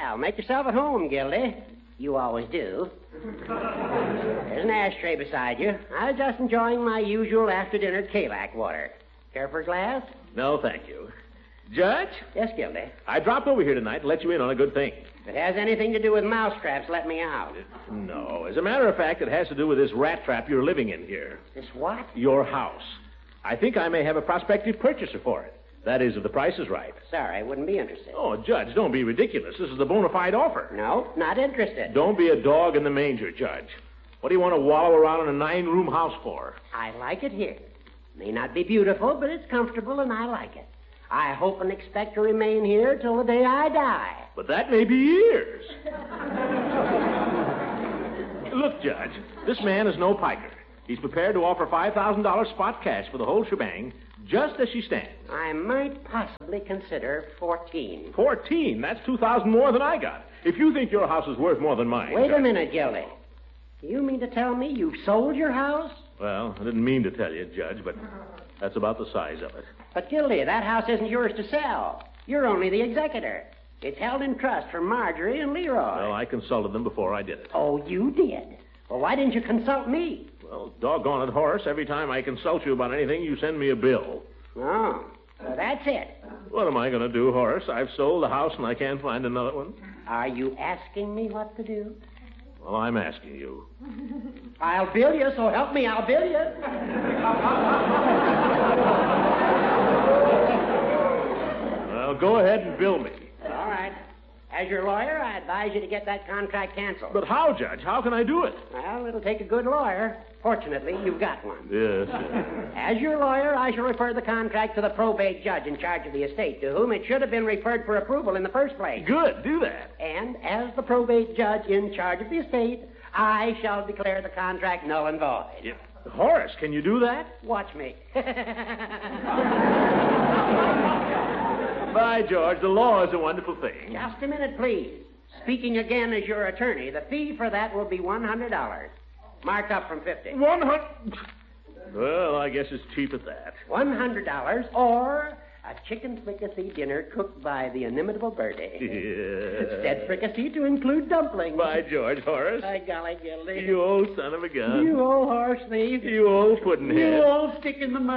Well, make yourself at home, Gildy. You always do. There's an ashtray beside you. I was just enjoying my usual after-dinner Kalak water. Care for a glass? No, thank you. Judge? Yes, Gildy. I dropped over here tonight to let you in on a good thing. If it has anything to do with mousetraps, let me out. No. As a matter of fact, it has to do with this rat trap you're living in here. This what? Your house. I think I may have a prospective purchaser for it. That is, if the price is right. Sorry, I wouldn't be interested. Oh, Judge, don't be ridiculous. This is a bona fide offer. No, not interested. Don't be a dog in the manger, Judge. What do you want to wallow around in a 9-room house for? I like it here. May not be beautiful, but it's comfortable, and I like it. I hope and expect to remain here till the day I die. But that may be years. Look, Judge, this man is no piker. He's prepared to offer $5,000 spot cash for the whole shebang, just as she stands. I might possibly consider 14. 14? That's $2,000 more than I got. If you think your house is worth more than mine... Wait Judge... a minute, Gildy. Do you mean to tell me you've sold your house? Well, I didn't mean to tell you, Judge, but that's about the size of it. But, Gildy, that house isn't yours to sell. You're only the executor. It's held in trust for Marjorie and Leroy. Well, I consulted them before I did it. Oh, you did? Well, why didn't you consult me? Well, doggone it, Horace. Every time I consult you about anything, you send me a bill. Oh, well, that's it. What am I going to do, Horace? I've sold the house and I can't find another one. Are you asking me what to do? Well, I'm asking you. I'll bill you, so help me, I'll bill you. Well, go ahead and bill me. All right. As your lawyer, I advise you to get that contract canceled. But how, Judge? How can I do it? Well, it'll take a good lawyer. Fortunately, you've got one. Yes. As your lawyer, I shall refer the contract to the probate judge in charge of the estate, to whom it should have been referred for approval in the first place. Good. Do that. And as the probate judge in charge of the estate, I shall declare the contract null and void. Yeah. Horace, can you do that? Watch me. By George, the law is a wonderful thing. Just a minute, please. Speaking again as your attorney, the fee for that will be $100. Marked up from 50. 100. Well, I guess it's cheap at that. $100 or a chicken fricassee dinner cooked by the inimitable Birdie. Yeah. Said fricassee to include dumplings. By George, Horace. By golly, Gildy. You old son of a gun. You old horse thief. You old puddinhead. You old stick in the mud.